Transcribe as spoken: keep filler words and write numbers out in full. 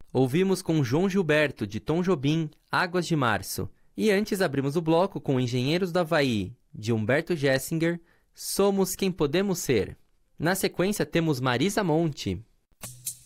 Ouvimos com João Gilberto, de Tom Jobim, Águas de Março. E antes abrimos o bloco com Engenheiros do Havaí, de Humberto Gessinger, Somos Quem Podemos Ser. Na sequência temos Marisa Monte.